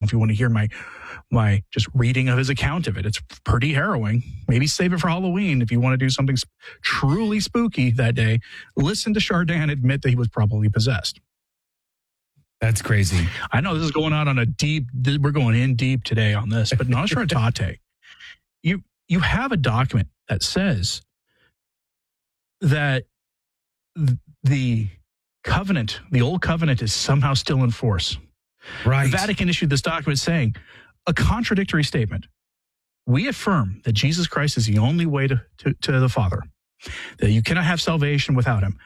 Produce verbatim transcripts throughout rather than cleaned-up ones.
if you want to hear my my just reading of his account of it. It's pretty harrowing. Maybe save it for Halloween if you want to do something sp- truly spooky that day. Listen to Chardin admit that he was probably possessed. That's crazy. I know this is going out on a deep, we're going in deep today on this, but Nostra Aetate, you, you have a document that says that the covenant, the old covenant is somehow still in force. Right. The Vatican issued this document saying a contradictory statement. We affirm that Jesus Christ is the only way to, to, to the Father, that you cannot have salvation without him,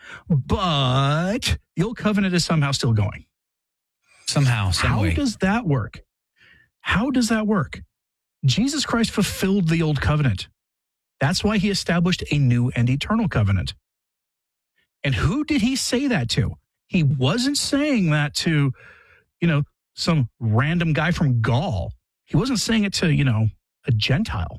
but the old covenant is somehow still going. Somehow, some How way. does that work? How does that work? Jesus Christ fulfilled the old covenant. That's why he established a new and eternal covenant. And who did he say that to? He wasn't saying that to, you know, some random guy from Gaul. He wasn't saying it to, you know, a Gentile.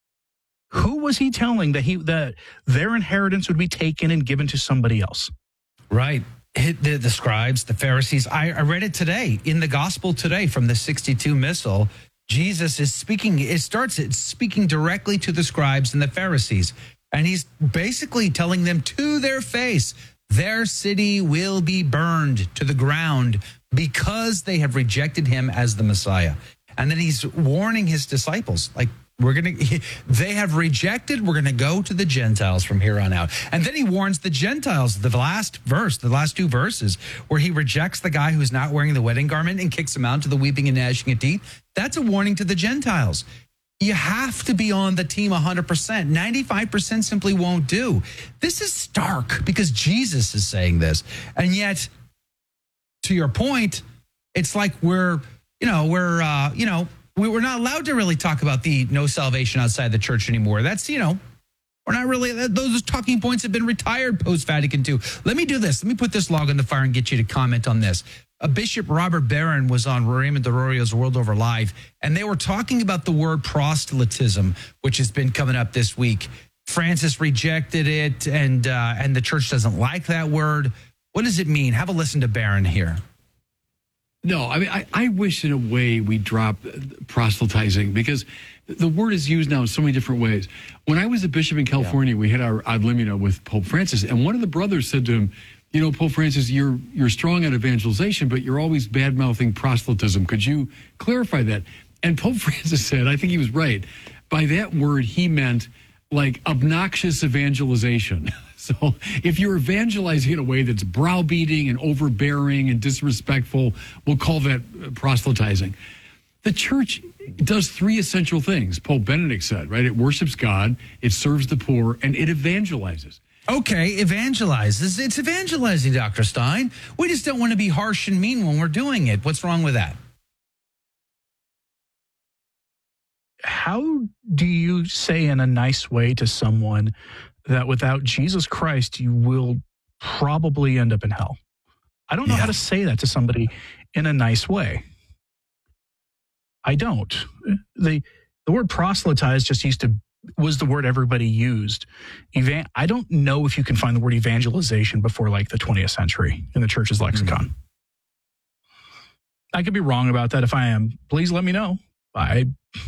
Who was he telling that he that their inheritance would be taken and given to somebody else? Right. Hit the, the scribes, the Pharisees. I, I read it today in the gospel today from the sixty-two Missal. Jesus is speaking. It starts it's speaking directly to the scribes and the Pharisees. And he's basically telling them to their face, their city will be burned to the ground because they have rejected him as the Messiah. And then he's warning his disciples, like, we're going to, they have rejected, we're going to go to the Gentiles from here on out. And then he warns the Gentiles, the last verse, the last two verses, where he rejects the guy who's not wearing the wedding garment and kicks him out to the weeping and gnashing of teeth. That's a warning to the Gentiles. You have to be on the team one hundred percent. ninety-five percent simply won't do. This is stark because Jesus is saying this. And yet, to your point, it's like we're, you know, we're, uh, you know, we we're not allowed to really talk about the no salvation outside the church anymore. That's, you know, we're not really, those talking points have been retired post-Vatican two. Let me do this. Let me put this log on the fire and get you to comment on this. A Bishop Robert Barron was on Raymond DeRorio's World Over Live, and they were talking about the word proselytism, which has been coming up this week. Francis rejected it, and uh, and the church doesn't like that word. What does it mean? Have a listen to Barron here. No, I mean, I, I wish in a way we drop proselytizing, because the word is used now in so many different ways. When I was a bishop in California, yeah. we had our ad limina with Pope Francis, and one of the brothers said to him, you know, Pope Francis, you're you're strong at evangelization, but you're always bad-mouthing proselytism. Could you clarify that? And Pope Francis said, I think he was right, by that word he meant like obnoxious evangelization. So if you're evangelizing in a way that's browbeating and overbearing and disrespectful, we'll call that proselytizing. The church does three essential things, Pope Benedict said, right? It worships God, it serves the poor, and it evangelizes. Okay, evangelizes. It's evangelizing, Doctor Stein. We just don't want to be harsh and mean when we're doing it. What's wrong with that? How do you say in a nice way to someone that without Jesus Christ, you will probably end up in hell? I don't know yeah. how to say that to somebody in a nice way. I don't. The the word proselytize just used to, was the word everybody used. Evan, I don't know if you can find the word evangelization before like the twentieth century in the church's lexicon. Mm-hmm. I could be wrong about that. If I am, please let me know. I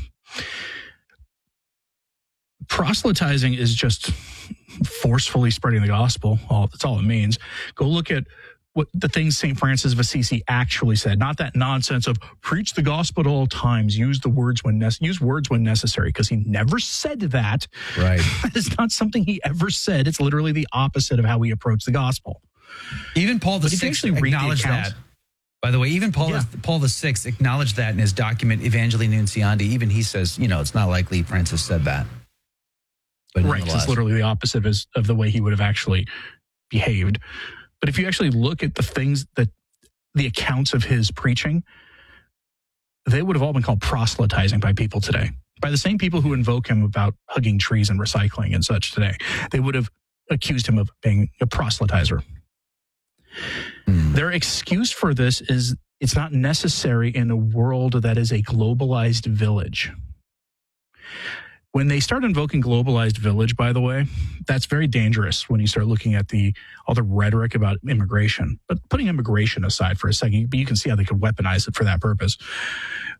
proselytizing is just forcefully spreading the gospel. All, that's all it means. Go look at what the things Saint Francis of Assisi actually said, not that nonsense of preach the gospel at all times, use the words when nece- use words when necessary, because he never said that. Right. That is not something he ever said. It's literally the opposite of how we approach the gospel. Even Paul the Sixth acknowledged that. By the way, even Paul yeah. Paul the Sixth acknowledged that in his document Evangelii Nuntiandi. Even he says, you know, it's not likely Francis said that. But right, it's literally the opposite of, his, of the way he would have actually behaved. But if you actually look at the things that the accounts of his preaching, they would have all been called proselytizing by people today, by the same people who invoke him about hugging trees and recycling and such today. They would have accused him of being a proselytizer. Mm. Their excuse for this is it's not necessary in a world that is a globalized village. When they start invoking globalized village, by the way, that's very dangerous when you start looking at the all the rhetoric about immigration. But putting immigration aside for a second, you can see how they could weaponize it for that purpose.